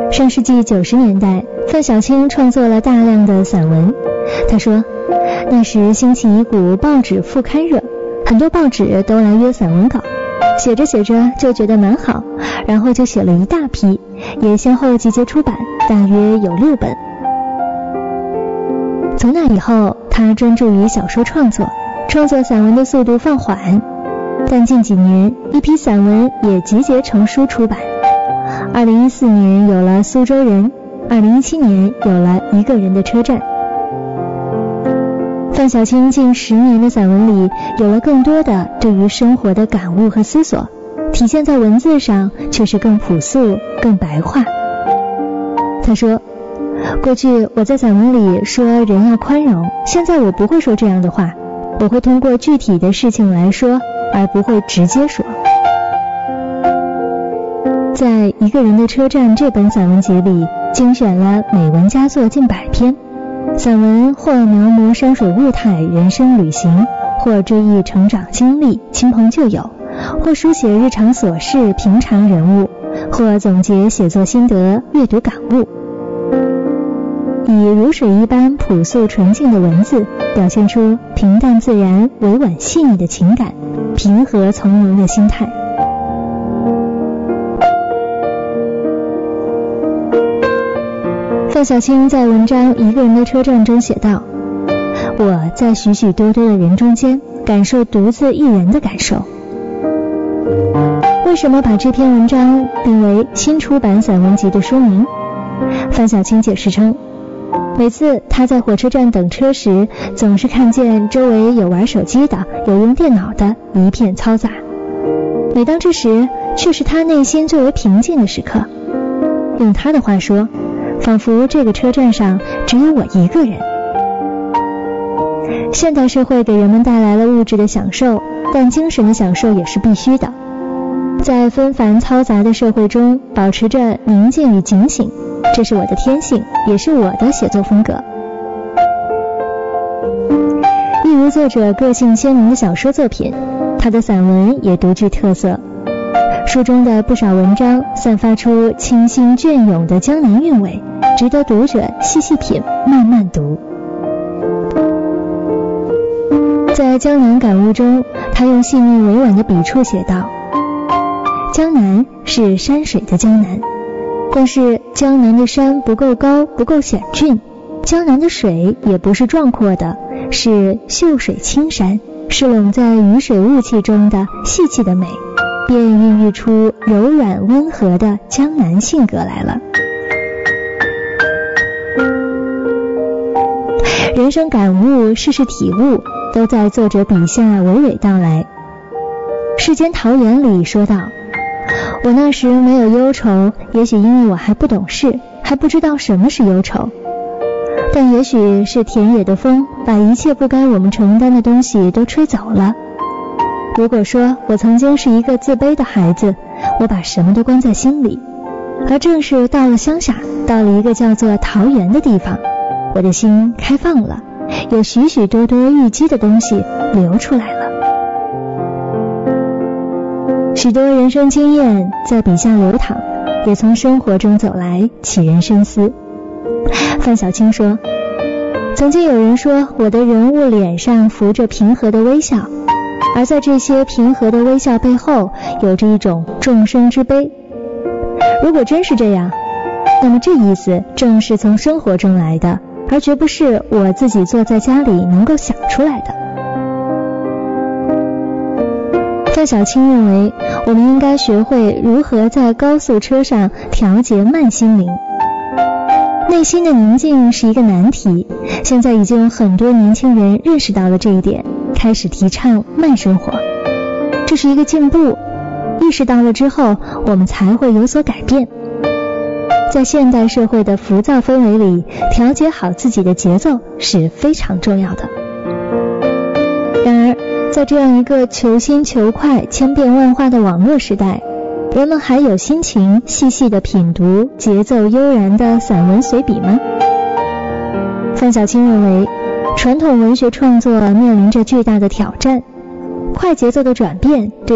上世纪90年代，范小青创作了大量的散文。他说，那时兴起一股报纸副刊热，很多报纸都来约散文稿，写着写着就觉得蛮好，然后就写了一大批，也先后集结出版，大约有6本。从那以后，他专注于小说创作散文的速度放缓，但近几年一批散文也集结成书出版。2014年有了《苏州人》，2017年有了《一个人的车站》。范小青近10年的散文里有了更多的对于生活的感悟和思索，体现在文字上却是更朴素更白话。他说，过去我在散文里说人要宽容，现在我不会说这样的话，我会通过具体的事情来说，而不会直接说。在《一个人的车站》这本散文集里，精选了美文佳作近100篇，散文或描摹山水物态、人生旅行，或追忆成长经历、亲朋旧友，或书写日常琐事、平常人物，或总结写作心得、阅读感悟。以如水一般朴素纯净的文字，表现出平淡自然、委婉细腻的情感，平和从容的心态。范小青在文章《一个人的车站》中写道，我在许许多多的人中间感受独自一人的感受。为什么把这篇文章定为新出版散文集的书名？范小青解释称，每次他在火车站等车时，总是看见周围有玩手机的，有用电脑的，一片嘈杂。每当这时，却是他内心最为平静的时刻。用他的话说，仿佛这个车站上只有我一个人。现代社会给人们带来了物质的享受，但精神的享受也是必须的。在纷繁嘈杂的社会中，保持着宁静与警醒，这是我的天性，也是我的写作风格。一如作者个性鲜明的小说作品，他的散文也独具特色。书中的不少文章散发出清新隽永的江南韵味，值得读者细细品，慢慢读。在《江南感悟》中，他用细腻委婉的笔触写道，江南是山水的江南，但是江南的山不够高，不够险峻，江南的水也不是壮阔的，是秀水青山，是笼在雨水雾气中的细气的美，便孕育出柔软温和的江南性格来了。人生感悟、世事体悟，都在作者笔下娓娓道来。世间桃源里说道，我那时没有忧愁，也许因为我还不懂事，还不知道什么是忧愁，但也许是田野的风把一切不该我们承担的东西都吹走了。如果说我曾经是一个自卑的孩子，我把什么都关在心里，而正是到了乡下，到了一个叫做桃源的地方，我的心开放了，有许许多多淤积的东西流出来了。许多人生经验在笔下流淌，也从生活中走来，启人深思。范小青说，曾经有人说我的人物脸上浮着平和的微笑，而在这些平和的微笑背后，有着一种众生之悲。如果真是这样，那么这意思正是从生活中来的，而绝不是我自己坐在家里能够想出来的。范小青认为，我们应该学会如何在高速车上调节慢心灵。内心的宁静是一个难题，现在已经有很多年轻人认识到了这一点，开始提倡慢生活。这是一个进步，意识到了之后，我们才会有所改变。在现代社会的浮躁氛围里，调节好自己的节奏是非常重要的。然而，在这样一个求新求快、千变万化的网络时代，人们还有心情细细地品读节奏悠然的散文随笔吗？范小青认为，传统文学创作面临着巨大的挑战，快节奏的转变对